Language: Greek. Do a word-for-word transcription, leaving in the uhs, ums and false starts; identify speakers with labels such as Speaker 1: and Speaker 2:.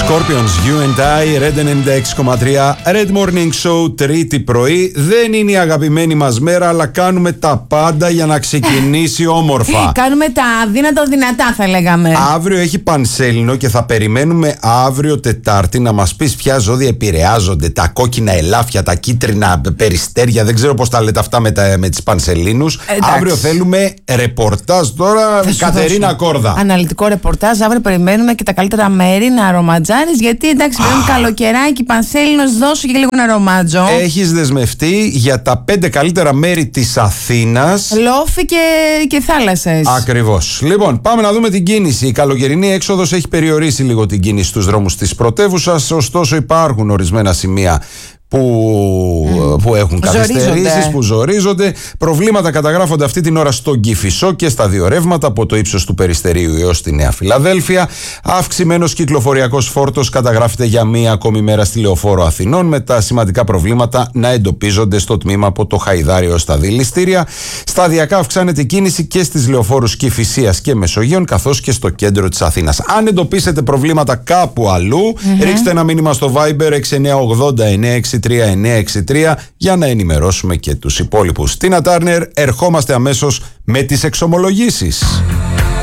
Speaker 1: Scorpions, You and I, Red ενενήντα έξι κόμμα τρία, Red Morning Show, Τρίτη πρωί. Δεν είναι η αγαπημένη μας μέρα, αλλά κάνουμε τα πάντα για να ξεκινήσει όμορφα.
Speaker 2: Κάνουμε τα αδύνατα δυνατά, θα λέγαμε.
Speaker 1: Αύριο έχει Πανσέλινο και θα περιμένουμε αύριο Τετάρτη να μας πεις ποια ζώδια επηρεάζονται. Τα κόκκινα ελάφια, τα κίτρινα περιστέρια, δεν ξέρω πώς τα λέτε αυτά με, τα, με τις Πανσελίνους.
Speaker 2: Εντάξει.
Speaker 1: Αύριο θέλουμε ρεπορτάζ τώρα, Κατερίνα Κόρδα.
Speaker 2: Αναλυτικό ρεπορτάζ. Αύριο περιμένουμε και τα καλύτερα μέρη να ρομαντζάρεις. Γιατί εντάξει, βγαίνει καλοκαιράκι, Πανσέλινος, δώσου και λίγο ένα ρομάτζο.
Speaker 1: Έχεις δεσμευτεί για τα πέντε καλύτερα μέρη της Αθήνας.
Speaker 2: Λόφι και, και θάλασσες.
Speaker 1: Ακριβώς. Λοιπόν, πάμε να δούμε την κίνηση. Η καλοκαιρινή έξοδος έχει περιορίσει λίγο την κίνηση στους δρόμους της πρωτεύουσας. Ωστόσο, υπάρχουν ορισμένα σημεία που, mm. που έχουν καθυστερήσεις, που ζορίζονται. Προβλήματα καταγράφονται αυτή την ώρα στον Κηφισό και στα δύο ρεύματα από το ύψος του Περιστερίου έως τη Νέα Φιλαδέλφια. Αυξημένος κυκλοφοριακός φόρτος καταγράφεται για μία ακόμη μέρα στη Λεωφόρο Αθηνών, με τα σημαντικά προβλήματα να εντοπίζονται στο τμήμα από το Χαϊδάρι έως τα Δηληστήρια. Σταδιακά αυξάνεται η κίνηση και στις λεωφόρους Κηφισίας και Μεσογείων, καθώς και στο κέντρο της Αθήνας. Αν εντοπίσετε προβλήματα κάπου αλλού, mm-hmm. ρίξτε ένα μήνυμα στο Viber έξι εννιά ογδόντα εννιά εξήντα τρία εννιά έξι τρία για να ενημερώσουμε και τους υπόλοιπους. Τίνα Τάρνερ, ερχόμαστε αμέσως με τις εξομολογήσεις.